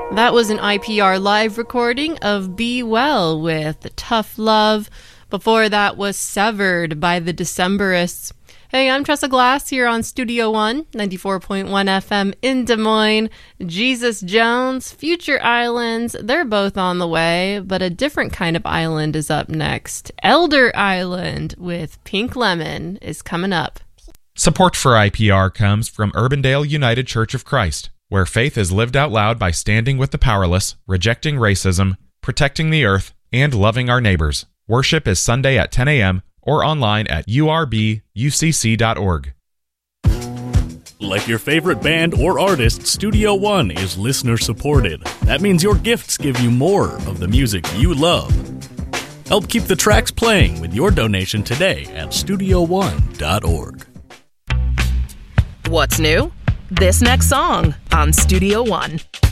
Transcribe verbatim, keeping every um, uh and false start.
That was an I P R live recording of Be Well with Tough Love. Before that was Severed by the Decemberists. Hey, I'm Tressa Glass here on Studio One, ninety-four point one F M in Des Moines. Jesus Jones, Future Islands, they're both on the way, but a different kind of island is up next. Elder Island with Pink Lemon is coming up. Support for I P R comes from Urbandale United Church of Christ, where faith is lived out loud by standing with the powerless, rejecting racism, protecting the earth, and loving our neighbors. Worship is Sunday at ten a.m. or online at u r b u c c dot org. Like your favorite band or artist, Studio One is listener-supported. That means your gifts give you more of the music you love. Help keep the tracks playing with your donation today at studio one dot org. What's new? This next song on Studio One.